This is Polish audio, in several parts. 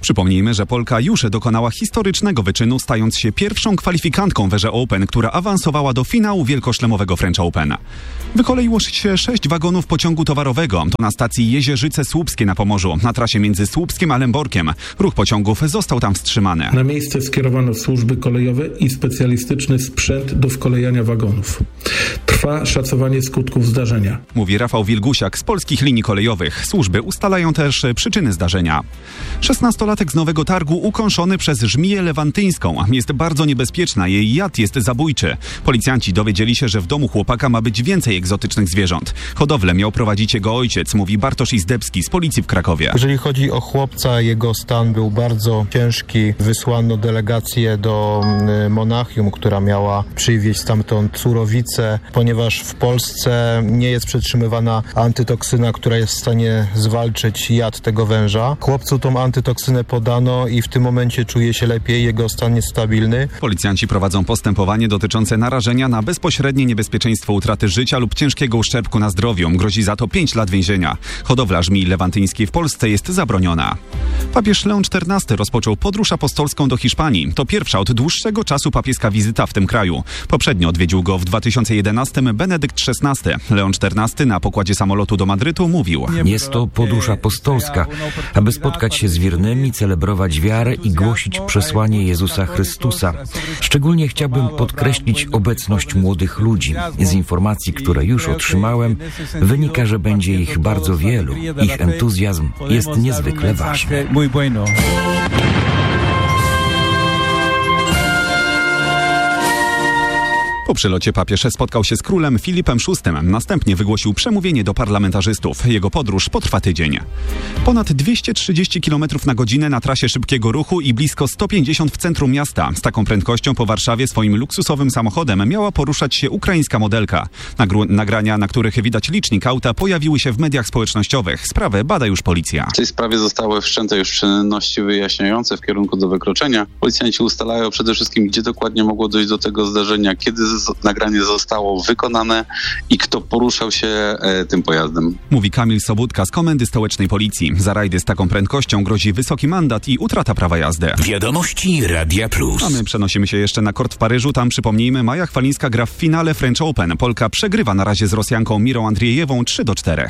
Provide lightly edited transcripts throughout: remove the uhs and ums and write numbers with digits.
Przypomnijmy, że Polka już dokonała historycznego wyczynu, stając się pierwszą kwalifikantką w erze Open, która awansowała do finału wielkoszlemowego French Open. Wykoleiło się 6 wagonów pociągu towarowego. To na stacji Jezierzyce Słupskie na Pomorzu, na trasie między Słupskiem a Lęborkiem. Ruch pociągów został tam wstrzymany. Na miejsce skierowano służby kolejowe i specjalistyczny sprzęt do wkolejania wagonów. Trwa szacowanie skutków zdarzenia. Mówi Rafał Wilgusiak z Polskich Linii Kolejowych. Służby ustalają też przyczyny zdarzenia. 16-latek z Nowego Targu ukąszony przez żmiję lewantyńską. Jest bardzo niebezpieczna, jej jad jest zabójczy. Policjanci dowiedzieli się, że w domu chłopaka ma być więcej egzotycznych zwierząt. Hodowlę miał prowadzić jego ojciec, mówi Bartosz Izdebski z policji w Krakowie. Jeżeli chodzi o chłopca, jego stan był bardzo ciężki. Wysłano delegację do Monachium, która miała przywieźć stamtąd surowicę, ponieważ w Polsce nie jest przetrzymywana antytoksyna, która jest w stanie zwalczyć jad tego węża. Chłopcu tą antytoksynę podano i w tym momencie czuje się lepiej, jego stan jest stabilny. Policjanci prowadzą postępowanie dotyczące narażenia na bezpośrednie niebezpieczeństwo utraty życia lub ciężkiego uszczerbku na zdrowiu. Grozi za to 5 lat więzienia. Hodowla żmii lewantyńskiej w Polsce jest zabroniona. Papież Leon XIV rozpoczął podróż apostolską do Hiszpanii. To pierwsza od dłuższego czasu papieska wizyta w tym kraju. Poprzednio odwiedził go w 2011 Benedykt XVI. Leon XIV na pokładzie samolotu do Madrytu mówił: Jest to podróż apostolska, aby spotkać się z wiernymi, celebrować wiarę i głosić przesłanie Jezusa Chrystusa. Szczególnie chciałbym podkreślić obecność młodych ludzi. Z informacji, które już otrzymałem, wynika, że będzie ich bardzo wielu. Ich entuzjazm jest niezwykle ważny. Po przylocie papież spotkał się z królem Filipem VI. Następnie wygłosił przemówienie do parlamentarzystów. Jego podróż potrwa tydzień. Ponad 230 km na godzinę na trasie szybkiego ruchu i blisko 150 w centrum miasta. Z taką prędkością po Warszawie swoim luksusowym samochodem miała poruszać się ukraińska modelka. Nagrania, na których widać licznik auta, pojawiły się w mediach społecznościowych. Sprawę bada już policja. W tej sprawie zostały wszczęte już czynności wyjaśniające w kierunku do wykroczenia. Policjanci ustalają przede wszystkim, gdzie dokładnie mogło dojść do tego zdarzenia, kiedy nagranie zostało wykonane i kto poruszał się tym pojazdem. Mówi Kamil Sobudka z Komendy Stołecznej Policji. Za rajdy z taką prędkością grozi wysoki mandat i utrata prawa jazdy. Wiadomości Radia Plus. A my przenosimy się jeszcze na kort w Paryżu. Tam, przypomnijmy, Maja Chwalińska gra w finale French Open. Polka przegrywa na razie z Rosjanką Mirą Andriejewą 3-4.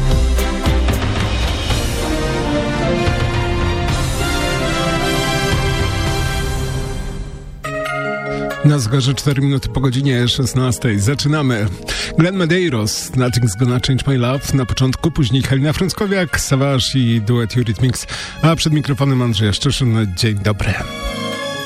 Na zegarze 4 minuty po godzinie 16. Zaczynamy. Glenn Medeiros, Nothing's Gonna Change My Love. Na początku, później Halina Frąckowiak, Savage i duet Eurythmics. A przed mikrofonem Andrzej Szczeszyn. Dzień dobry.